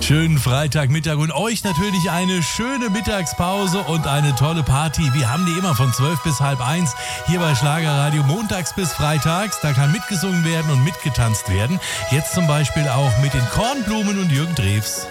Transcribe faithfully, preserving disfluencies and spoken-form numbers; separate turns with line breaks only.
Schönen Freitagmittag und euch natürlich eine schöne Mittagspause und eine tolle Party. Wir haben die immer von zwölf bis halb eins hier bei Schlagerradio, montags bis freitags. Da kann mitgesungen werden und mitgetanzt werden. Jetzt zum Beispiel auch mit den Kornblumen und Jürgen Drews.